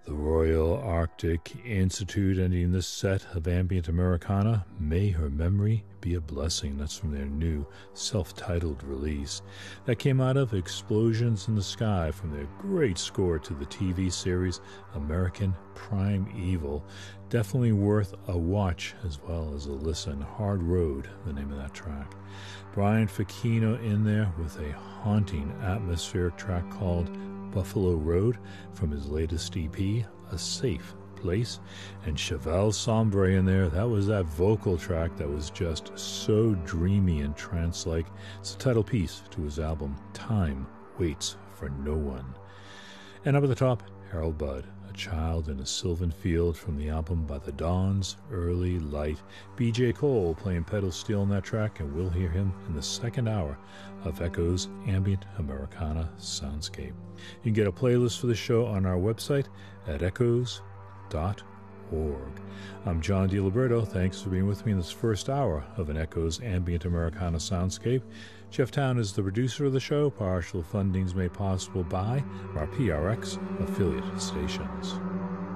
The Royal Arctic Institute ending this set of ambient Americana. May her memory be a blessing. That's from their new self-titled release. That came out of Explosions in the Sky from their great score to the TV series American Primeval. Definitely worth a watch as well as a listen. Hard Road, the name of that track. Brian Facchino in there with a haunting atmospheric track called Buffalo Road from his latest EP, A Safe Place. And Chevelle Sombre in there. That was that vocal track that was just so dreamy and trance-like. It's the title piece to his album Time Waits for No One. And up at the top, Harold Budd, A Child in a Sylvan Field from the album By the Dawn's Early Light. B.J. Cole playing pedal steel on that track, and we'll hear him in the second hour of Echo's Ambient Americana Soundscape. You can get a playlist for the show on our website at echoes.org. I'm John DiLiberto. Thanks for being with me in this first hour of an Echoes Ambient Americana Soundscape. Jeff Town is the producer of the show. Partial funding is made possible by our PRX affiliate stations.